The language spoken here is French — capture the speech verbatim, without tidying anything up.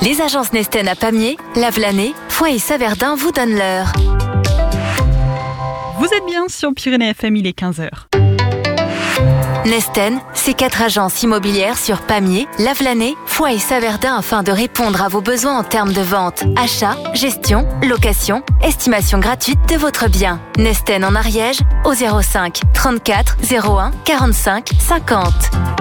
Les agences Nesten à Pamiers, Lavelanet, Foix et Saverdin vous donnent l'heure. Vous êtes bien sur Pyrénées F M, il est quinze heures. Nesten, c'est quatre agences immobilières sur Pamiers, Lavelanet, Foix et Saverdin afin de répondre à vos besoins en termes de vente, achat, gestion, location, estimation gratuite de votre bien. Nesten en Ariège au zéro cinq trente-quatre zéro un quarante-cinq cinquante.